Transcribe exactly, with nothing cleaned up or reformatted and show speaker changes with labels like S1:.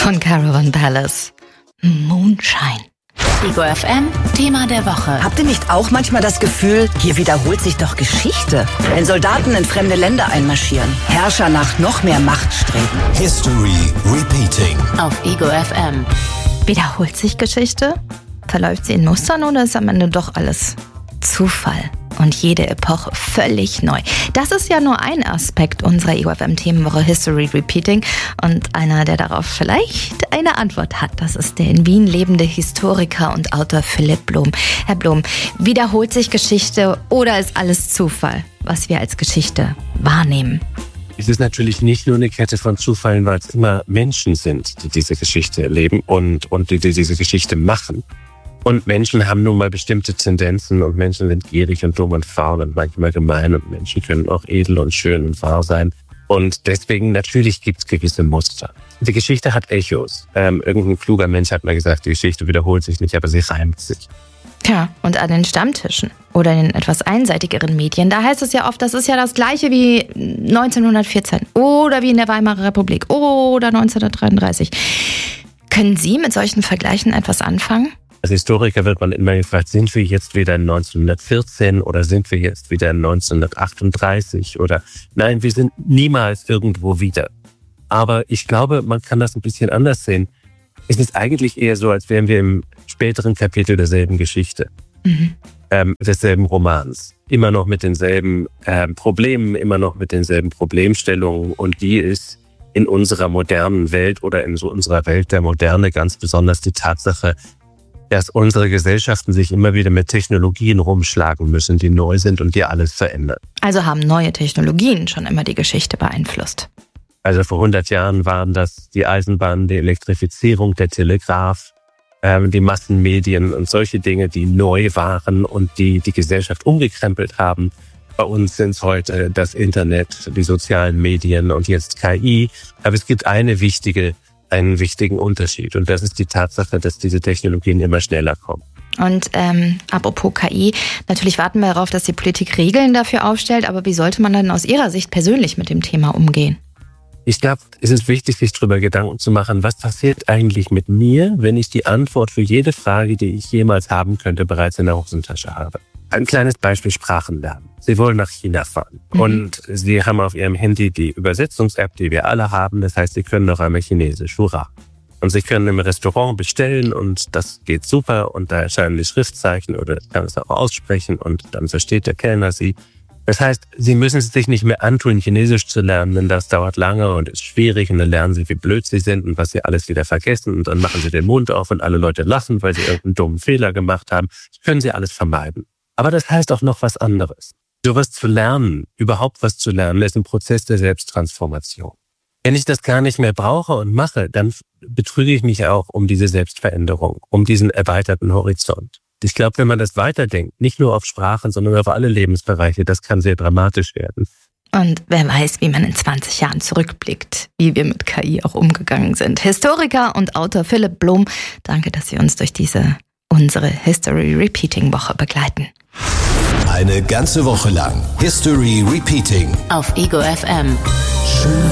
S1: von Caravan Palace. Moonshine.
S2: Ego F M, Thema der Woche.
S3: Habt ihr nicht auch manchmal das Gefühl, hier wiederholt sich doch Geschichte? Wenn Soldaten in fremde Länder einmarschieren, Herrscher nach noch mehr Macht streben.
S4: History Repeating.
S2: Auf Ego F M.
S1: Wiederholt sich Geschichte? Verläuft sie in Mustern oder ist am Ende doch alles Zufall? Und jede Epoche völlig neu. Das ist ja nur ein Aspekt unserer Ego F M-Themenwoche History Repeating. Und einer, der darauf vielleicht eine Antwort hat, das ist der in Wien lebende Historiker und Autor Philipp Blom. Herr Blom, wiederholt sich Geschichte oder ist alles Zufall, was wir als Geschichte wahrnehmen?
S5: Es ist natürlich nicht nur eine Kette von Zufällen, weil es immer Menschen sind, die diese Geschichte erleben und, und die, die diese Geschichte machen. Und Menschen haben nun mal bestimmte Tendenzen und Menschen sind gierig und dumm und faul und manchmal gemein und Menschen können auch edel und schön und wahr sein. Und deswegen natürlich gibt es gewisse Muster. Die Geschichte hat Echos. Ähm, irgendein kluger Mensch hat mal gesagt, die Geschichte wiederholt sich nicht, aber sie reimt sich.
S1: Ja, und an den Stammtischen oder in den etwas einseitigeren Medien, da heißt es ja oft, das ist ja das Gleiche wie neunzehnhundertvierzehn oder wie in der Weimarer Republik oder neunzehnhundertdreiunddreißig. Können Sie mit solchen Vergleichen etwas anfangen?
S5: Als Historiker wird man immer gefragt, sind wir jetzt wieder in neunzehnhundertvierzehn oder sind wir jetzt wieder in neunzehnhundertachtunddreißig oder nein, wir sind niemals irgendwo wieder. Aber ich glaube, man kann das ein bisschen anders sehen. Es ist eigentlich eher so, als wären wir im späteren Kapitel derselben Geschichte, mhm. ähm, desselben Romans. Immer noch mit denselben ähm, Problemen, immer noch mit denselben Problemstellungen und die ist in unserer modernen Welt oder in so unserer Welt der Moderne ganz besonders die Tatsache, dass unsere Gesellschaften sich immer wieder mit Technologien rumschlagen müssen, die neu sind und die alles verändern.
S1: Also haben neue Technologien schon immer die Geschichte beeinflusst?
S5: Also vor hundert Jahren waren das die Eisenbahn, die Elektrifizierung, der Telegraph, ähm, die Massenmedien und solche Dinge, die neu waren und die die Gesellschaft umgekrempelt haben. Bei uns sind es heute das Internet, die sozialen Medien und jetzt K I. Aber es gibt eine wichtige einen wichtigen Unterschied. Und das ist die Tatsache, dass diese Technologien immer schneller kommen.
S1: Und ähm, apropos K I, natürlich warten wir darauf, dass die Politik Regeln dafür aufstellt, aber wie sollte man dann aus Ihrer Sicht persönlich mit dem Thema umgehen?
S5: Ich glaube, es ist wichtig, sich darüber Gedanken zu machen, was passiert eigentlich mit mir, wenn ich die Antwort für jede Frage, die ich jemals haben könnte, bereits in der Hosentasche habe. Ein kleines Beispiel: Sprachen lernen. Sie wollen nach China fahren mhm. und Sie haben auf Ihrem Handy die Übersetzungs-App, die wir alle haben. Das heißt, Sie können noch einmal Chinesisch. Hurra! Und Sie können im Restaurant bestellen und das geht super und da erscheinen die Schriftzeichen oder kann es auch aussprechen und dann versteht der Kellner Sie. Das heißt, Sie müssen es sich nicht mehr antun, Chinesisch zu lernen, denn das dauert lange und ist schwierig und dann lernen Sie, wie blöd Sie sind und was Sie alles wieder vergessen und dann machen Sie den Mund auf und alle Leute lachen, weil Sie irgendeinen dummen Fehler gemacht haben. Das können Sie alles vermeiden. Aber das heißt auch noch was anderes. Sowas zu lernen, überhaupt was zu lernen, ist ein Prozess der Selbsttransformation. Wenn ich das gar nicht mehr brauche und mache, dann betrüge ich mich auch um diese Selbstveränderung, um diesen erweiterten Horizont. Ich glaube, wenn man das weiterdenkt, nicht nur auf Sprachen, sondern auf alle Lebensbereiche, das kann sehr dramatisch werden.
S1: Und wer weiß, wie man in zwanzig Jahren zurückblickt, wie wir mit K I auch umgegangen sind. Historiker und Autor Philipp Blom, danke, dass Sie uns durch diese unsere History Repeating Woche begleiten.
S4: Eine ganze Woche lang History Repeating
S2: auf Ego F M.
S4: Schön.